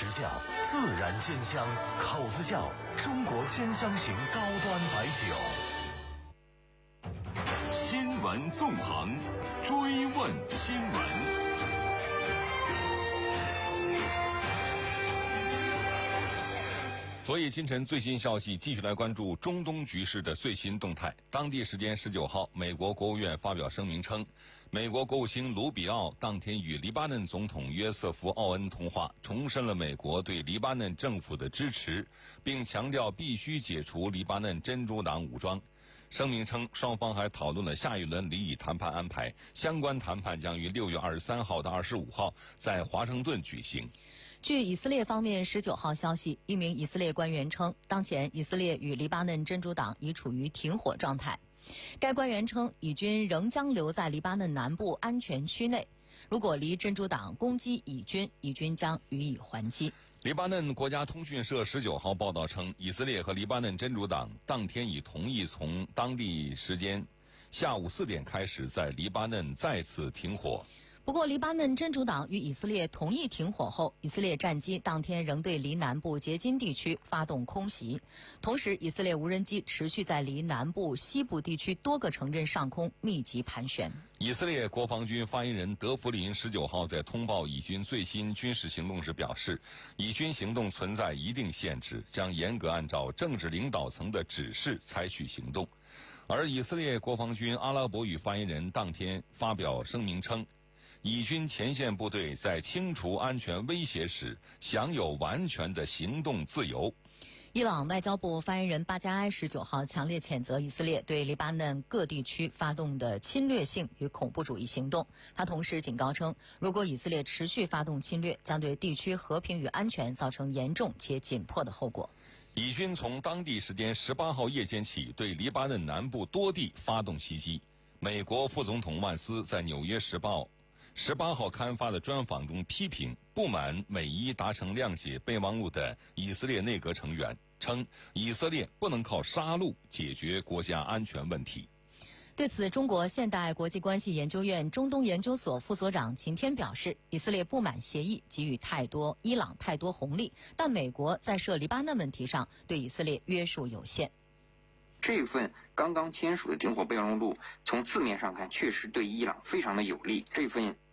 时效，自然鲜香，口子窖中国鲜香型高端白酒。 新闻纵横，追问新闻。昨夜今晨最新消息，继续来关注中东局势的最新动态。当地时间19号，美国国务院发表声明称，美国国务卿卢比奥当天与黎巴嫩总统约瑟夫·奥恩通话，重申了美国对黎巴嫩政府的支持，并强调必须解除黎巴嫩真主党武装。声明称，双方还讨论了下一轮离以谈判安排，相关谈判将于6月23号到25号在华盛顿举行。 据以色列方面19号消息，一名以色列官员称，当前以色列与黎巴嫩真主党已处于停火状态。该官员称，以军仍将留在黎巴嫩南部安全区内，如果黎真主党攻击以军将予以还击。 黎巴嫩国家通讯社19号报道称，以色列和黎巴嫩真主党当天已同意从当地时间下午4点开始在黎巴嫩再次停火。 不过，黎巴嫩真主党与以色列同意停火后，以色列战机当天仍对黎南部杰金地区发动空袭，同时以色列无人机持续在黎南部西部地区多个城镇上空密集盘旋。 以色列国防军发言人德弗林19号在通报以军最新军事行动时表示，以军行动存在一定限制，将严格按照政治领导层的指示采取行动。而以色列国防军阿拉伯语发言人当天发表声明称，以军前线部队在清除安全威胁时享有完全的行动自由。 伊朗外交部发言人巴加埃19号强烈谴责以色列对黎巴嫩各地区发动的侵略性与恐怖主义行动。他同时警告称，如果以色列持续发动侵略，将对地区和平与安全造成严重且紧迫的后果。 以军从当地时间18号夜间起对黎巴嫩南部多地发动袭击。美国副总统万斯在《纽约时报》18号刊发的专访中批评不满美伊达成谅解备忘录的以色列内阁成员，称以色列不能靠杀戮解决国家安全问题。 对此，中国现代国际关系研究院中东研究所副所长秦天表示，以色列不满协议给予伊朗太多红利，但美国在涉黎巴嫩问题上对以色列约束有限。 这份刚刚签署的停火备忘录，从字面上看确实对伊朗非常的有利。这份